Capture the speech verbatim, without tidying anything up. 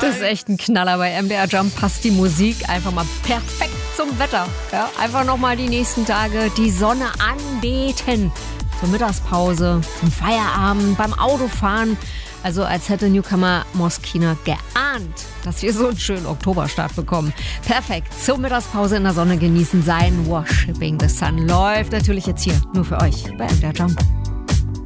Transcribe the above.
ist echt ein Knaller. Bei M D R Jump passt die Musik einfach mal perfekt zum Wetter. Ja, einfach nochmal die nächsten Tage die Sonne anbeten. Zur Mittagspause, zum Feierabend, beim Autofahren. Also als hätte Newcomer Moskina geahnt, dass wir so einen schönen Oktoberstart bekommen. Perfekt, zur Mittagspause in der Sonne genießen. Sein Worshipping the Sun läuft natürlich jetzt hier nur für euch bei M D R Jump.